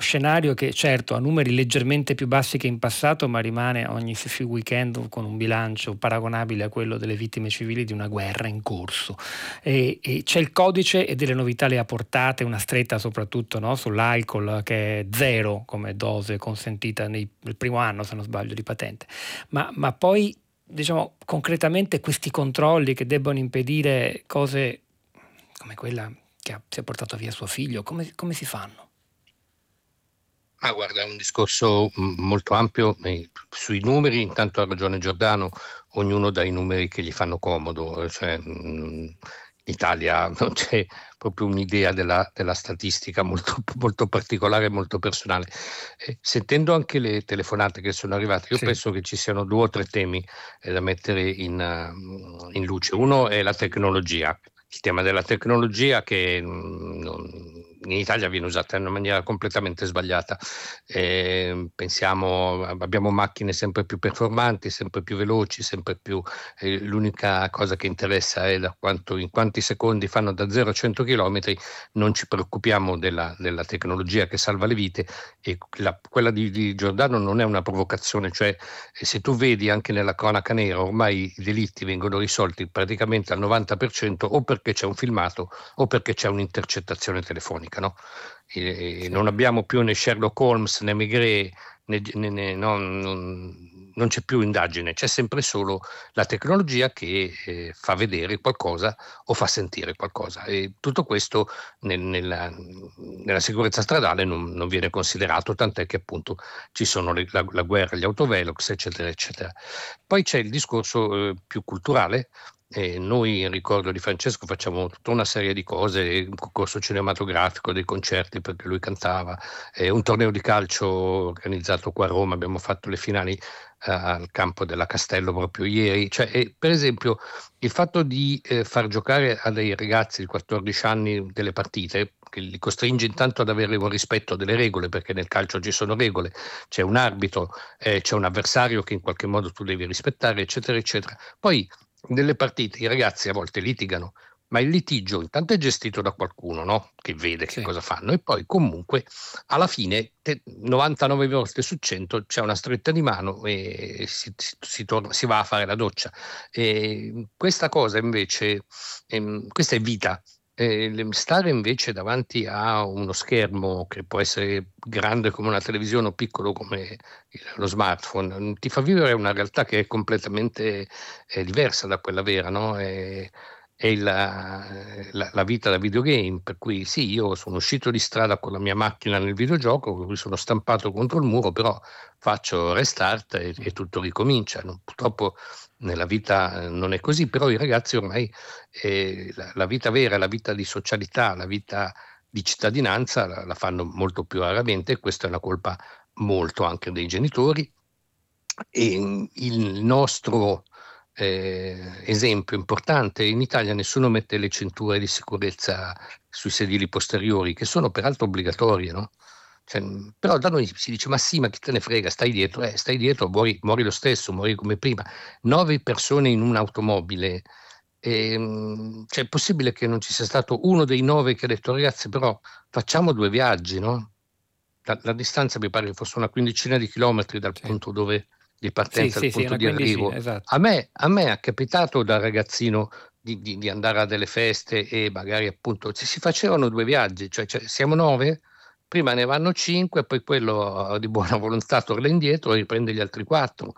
scenario che certo ha numeri leggermente più bassi che in passato, ma rimane ogni few weekend con un bilancio paragonabile a quello delle vittime civili di una guerra in corso. E c'è il codice e delle novità le ha portate, una stretta soprattutto, no, sull'alcol, che è 0 come dose consentita nel primo anno, se non sbaglio, di patente. Ma poi, diciamo, concretamente questi controlli che debbono impedire cose come quella che si è portato via suo figlio, come si fanno? Ma guarda, è un discorso molto ampio. Sui numeri, intanto ha ragione Giordano, ognuno dà i numeri che gli fanno comodo. Cioè, in Italia non c'è proprio un'idea della statistica molto, molto particolare e molto personale. Sentendo anche le telefonate che sono arrivate, io Sì, penso che ci siano 2 o 3 temi da mettere in luce. Uno è la tecnologia. Il tema della tecnologia che in Italia viene usata in una maniera completamente sbagliata. Abbiamo macchine sempre più performanti, sempre più veloci, sempre più. L'unica cosa che interessa è in quanti secondi fanno da 0 a 100 km, non ci preoccupiamo della tecnologia che salva le vite. E quella di Giordano non è una provocazione, cioè se tu vedi anche nella cronaca nera, ormai i delitti vengono risolti praticamente al 90% o perché c'è un filmato o perché c'è un'intercettazione telefonica, no? sì. Non abbiamo più né Sherlock Holmes né Maigret, non c'è più indagine, c'è sempre solo la tecnologia che fa vedere qualcosa o fa sentire qualcosa, e tutto questo nella sicurezza stradale non viene considerato, tant'è che appunto ci sono la guerra, gli autovelox, eccetera, eccetera. Poi c'è il discorso più culturale. Noi, in ricordo di Francesco, facciamo tutta una serie di cose, un concorso cinematografico, dei concerti perché lui cantava, un torneo di calcio organizzato qua a Roma, abbiamo fatto le finali al campo della Castello proprio ieri. Cioè, per esempio, il fatto di far giocare a dei ragazzi di 14 anni delle partite, che li costringe intanto ad avere un rispetto delle regole, perché nel calcio ci sono regole, c'è un arbitro, c'è un avversario che in qualche modo tu devi rispettare, eccetera, eccetera. Poi nelle partite i ragazzi a volte litigano, ma il litigio intanto è gestito da qualcuno, no? Che vede che Sì. cosa fanno, e poi comunque alla fine 99 volte su 100 c'è una stretta di mano e si va a fare la doccia. E questa cosa invece, questa è vita. Stare invece davanti a uno schermo che può essere grande come una televisione o piccolo come lo smartphone, ti fa vivere una realtà che è completamente diversa da quella vera, no? È la vita da videogame, per cui sì, io sono uscito di strada con la mia macchina nel videogioco, mi sono stampato contro il muro, però faccio restart e tutto ricomincia, no? Purtroppo nella vita non è così, però i ragazzi ormai la vita vera, la vita di socialità, la vita di cittadinanza la fanno molto più raramente, e questa è una colpa molto anche dei genitori. E il nostro esempio importante: in Italia nessuno mette le cinture di sicurezza sui sedili posteriori, che sono peraltro obbligatorie, no? Cioè, però da noi si dice: ma sì, ma chi te ne frega, stai dietro, muori lo stesso, muori come prima. 9 persone in un'automobile. Cioè, è possibile che non ci sia stato uno dei 9 che ha detto: ragazzi, però facciamo 2 viaggi, no? La distanza mi pare che fosse una quindicina di chilometri dal Sì. punto di Sì, partenza al sì, sì, punto una di quindicina, arrivo. esatto. A me è capitato da ragazzino di andare a delle feste e magari appunto si facevano 2 viaggi, cioè siamo 9, prima ne vanno 5, poi quello di buona volontà torna indietro e riprende gli altri 4.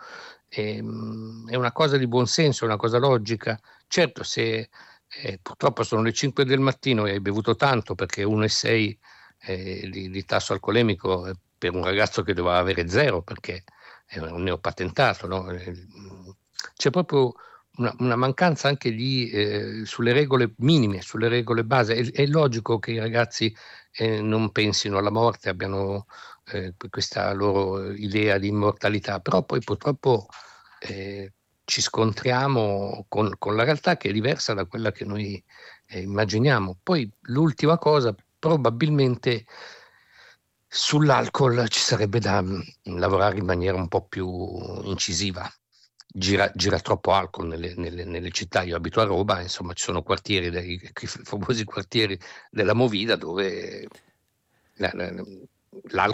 È una cosa di buon senso, è una cosa logica. Certo, se purtroppo sono le 5 del mattino e hai bevuto tanto, perché 1,6 di tasso alcolemico per un ragazzo che doveva avere 0, perché è un neopatentato, no? C'è proprio una mancanza anche sulle regole minime, sulle regole base. È logico che i ragazzi non pensino alla morte, abbiano questa loro idea di immortalità, però poi purtroppo eh, ci scontriamo con la realtà che è diversa da quella che noi immaginiamo. Poi l'ultima cosa, probabilmente sull'alcol ci sarebbe da lavorare in maniera un po' più incisiva. Gira troppo alcol nelle città. Io abito a Roma, insomma, ci sono quartieri, i famosi quartieri della Movida, dove l'alcol